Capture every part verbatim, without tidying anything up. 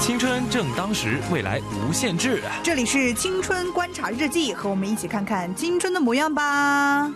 青春正当时，未来无限制。 这里是青春观察日记，和我们一起看看青春的模样吧。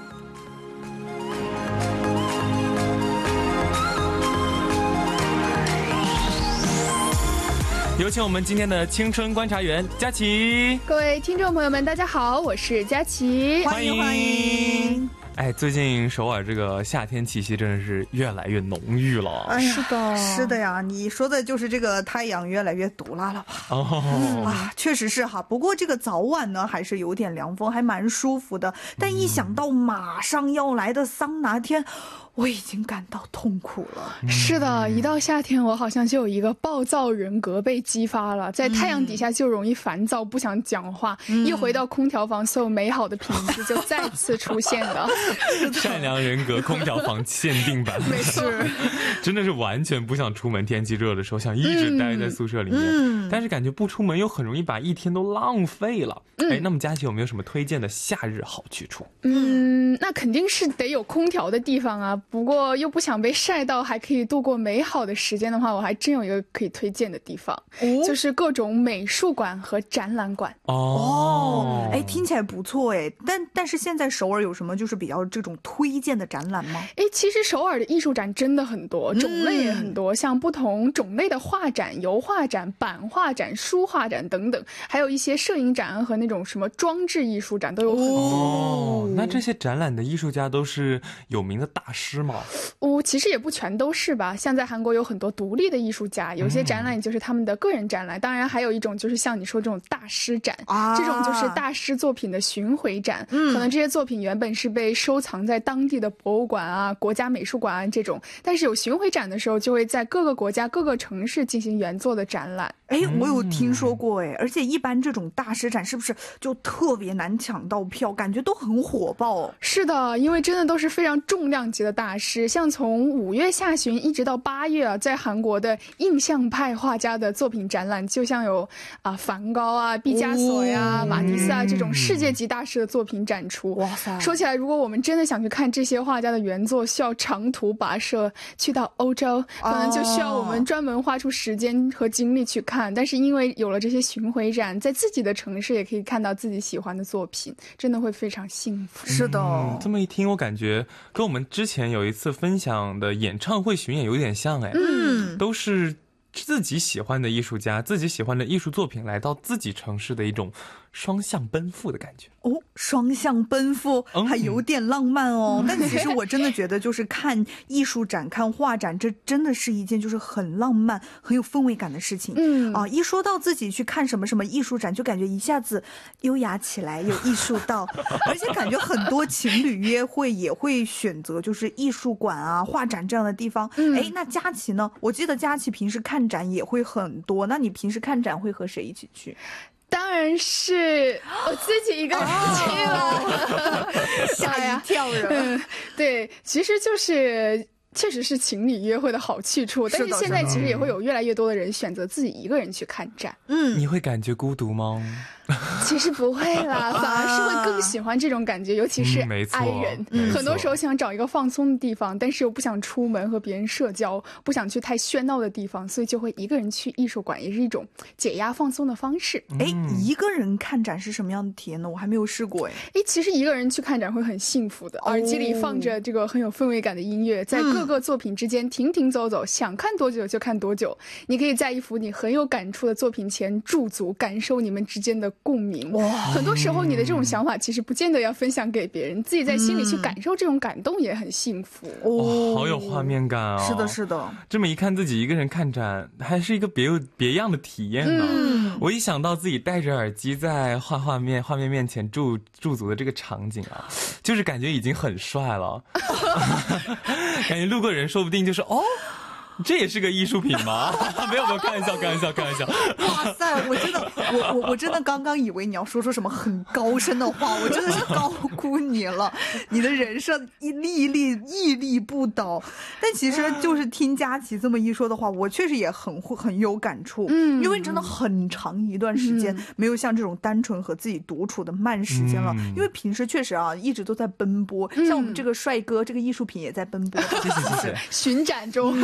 有请我们今天的青春观察员佳琪。 各位听众朋友们，大家好，我是佳琪， 欢迎欢迎。 哎，最近首尔这个夏天气息真的是越来越浓郁了。 哎呀， 是的， 是的呀，你说的就是这个太阳越来越毒辣了吧？ 哦， 啊，确实是哈。不过这个早晚呢，还是有点凉风，还蛮舒服的。但一想到马上要来的桑拿天，我已经感到痛苦了。 是的，一到夏天，我好像就有一个暴躁人格被激发了，在太阳底下就容易烦躁，不想讲话。嗯、一回到空调房，所有美好的品质就再次出现了。 善良人格空调房限定版， 没错， 真的是完全不想出门。天气热的时候，想一直待在宿舍里面，嗯、但是感觉不出门又很容易把一天都浪费了。嗯、哎，那么佳琪有没有什么推荐的夏日好去处？ 嗯，那肯定是得有空调的地方啊。不过又不想被晒到，还可以度过美好的时间的话，我还真有一个可以推荐的地方，哦、就是各种美术馆和展览馆。 哦，哎，听起来不错哎。但但是现在首尔有什么就是比较这种推荐的展览吗？ 哎，其实首尔的艺术展真的很多，种类也很多，嗯、像不同种类的画展、油画展、版画展、书画展等等，还有一些摄影展和那种什么装置艺术展都有很多。 哦，那这些展览的艺术家都是有名的大师吗？ 哦，其实也不全都是吧。像在韩国有很多独立的艺术家，有些展览就是他们的个人展览。嗯、当然，还有一种就是像你说这种大师展，啊、这种就是大师作品的巡回展。嗯、可能这些作品原本是被收藏在当地的博物馆啊、国家美术馆啊这种，但是有巡回展的时候，就会在各个国家、各个城市进行原作的展览。 哎，我有听说过哎，而且一般这种大师展是不是就特别难抢到票，感觉都很火爆？ 是的，因为真的都是非常重量级的大师，像从五月下旬一直到八月啊，在韩国的印象派画家的作品展览，就像有啊梵高啊、毕加索呀、哦、马蒂斯啊这种世界级大师的作品展出。哇塞！说起来，如果我们真的想去看这些画家的原作，需要长途跋涉去到欧洲，可能就需要我们专门花出时间和精力去看。但是因为有了这些巡回展，在自己的城市也可以看到自己喜欢的作品，真的会非常幸福。 是的、 嗯、这么一听我感觉跟我们之前有一次分享的演唱会巡演有点像哎，嗯，都是自己喜欢的艺术家、自己喜欢的艺术作品来到自己城市的一种双向奔赴的感觉。 哦，双向奔赴还有点浪漫哦、嗯、但其实我真的觉得就是看艺术展、看画展，这真的是一件就是很浪漫很有氛围感的事情。嗯啊，一说到自己去看什么什么艺术展，就感觉一下子优雅起来，有艺术到而且感觉很多情侣约会也会选择就是艺术馆啊、画展这样的地方。哎、嗯，那佳琪呢？我记得佳琪平时看展也会很多，那你平时看展会和谁一起去？ 当然是我自己一个人去了， 吓一跳人、 嗯。对，其实就是确实是情侣约会的好去处，但是现在其实也会有越来越多的人选择自己一个人去看展。 嗯，你会感觉孤独吗？ 其实不会啦，反而是会更喜欢这种感觉，尤其是爱人、嗯、很多时候想找一个放松的地方，但是又不想出门和别人社交，不想去太喧闹的地方，所以就会一个人去艺术馆，也是一种解压放松的方式。 哎、嗯，一个人看展是什么样的体验呢？我还没有试过。哎， 哎，其实一个人去看展会很幸福的，耳机里放着这个很有氛围感的音乐，在各个作品之间停停走走，想看多久就看多久。你可以在一幅你很有感触的作品前驻足，感受你们之间的共鸣。哇，很多时候你的这种想法其实不见得要分享给别人，自己在心里去感受这种感动也很幸福。 哦，好有画面感啊、哦！ 是的，是的。 这么一看，自己一个人看展还是一个别有别样的体验呢。嗯，我一想到自己戴着耳机在画画面画面面前驻驻足的这个场景啊，就是感觉已经很帅了。感觉路过人说不定就是哦。这也是个艺术品吗？没有没有，开玩笑开玩笑开玩笑。 哇塞，我真的我我我真的刚刚以为你要说出什么很高深的话，我真的是高估你了。你的人设一粒粒屹立不倒。但其实就是听佳琪这么一说的话，我确实也很很有感触。嗯，因为真的很长一段时间没有像这种单纯和自己独处的慢时间了。嗯、因为平时确实啊一直都在奔波，嗯、像我们这个帅哥这个艺术品也在奔波。 谢谢谢谢。 巡展中。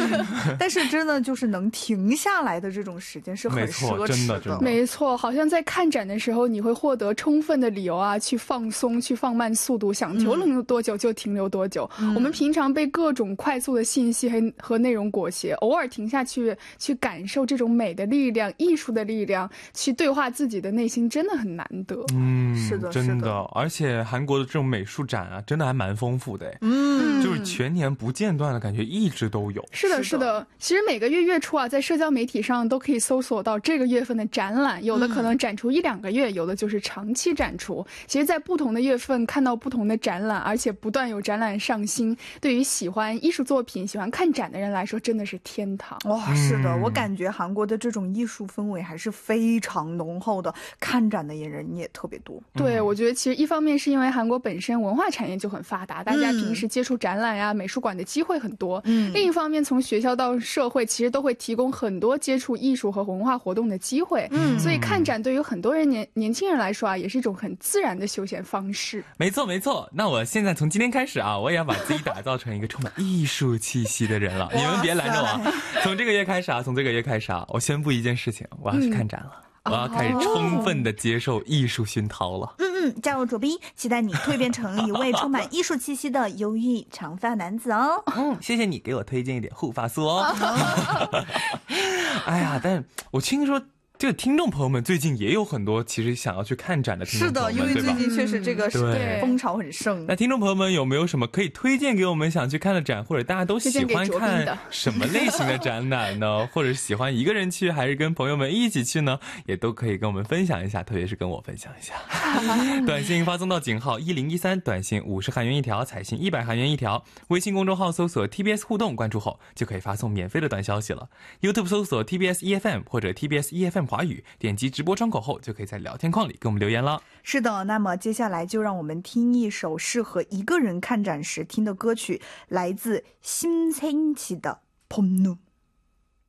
但是真的就是能停下来的这种时间是很奢侈的。 没错，好像在看展的时候你会获得充分的理由啊，去放松，去放慢速度，想停留多久就停留多久。嗯、我们平常被各种快速的信息和和内容裹挟，偶尔停下去去感受这种美的力量、艺术的力量，去对话自己的内心，真的很难得。 嗯， 是的， 真的。而且韩国的这种美术展啊，真的还蛮丰富的。嗯，就是全年不间断的感觉，一直都有。 是的，是的。其实每个月月初啊，在社交媒体上都可以搜索到这个月份的展览，有的可能展出一两个月，有的就是长期展出。其实，在不同的月份看到不同的展览，而且不断有展览上新，对于喜欢艺术作品、喜欢看展的人来说，真的是天堂。 哇，是的，我感觉韩国的这种艺术氛围还是非常浓厚的，看展的人也特别多。 对，我觉得其实一方面是因为韩国本身文化产业就很发达，大家平时接触展览呀、美术馆的机会很多。嗯，另一方面，从学校到社会，其实都会提供很多接触艺术和文化活动的机会。嗯，所以看展对于很多人年年轻人来说啊，也是一种很自然的休闲方式。 没错，没错。那我现在从今天开始啊，我也要把自己打造成一个充满艺术气息的人了。你们别拦着我，从这个月开始啊，从这个月开始啊，我宣布一件事情，我要去看展了。嗯，我要开始充分的接受艺术熏陶了。 嗯嗯，加油左斌，期待你蜕变成一位充满艺术气息的忧郁长发男子哦。 嗯，谢谢你给我推荐一点护发素哦。哎呀，但我听说这个听众朋友们最近也有很多其实想要去看展的听众朋友们， 是的，因为最近确实这个对风潮很盛。 那听众朋友们有没有什么可以推荐给我们想去看的展，或者大家都喜欢看什么类型的展览呢？或者喜欢一个人去还是跟朋友们一起去呢？也都可以跟我们分享一下，特别是跟我分享一下。短信发送到井号一零一三，短信五十韩元一条，彩信一百韩元一条。微信公众号搜索 T B S 互动，关注后就可以发送免费的短消息了。YouTube 搜索 T B S E F M 或者 T B S E F M 华语，点击直播窗口后就可以在聊天框里跟我们留言了。 是的，那么接下来就让我们听一首适合一个人看展时听的歌曲，来自신생지的봄눈。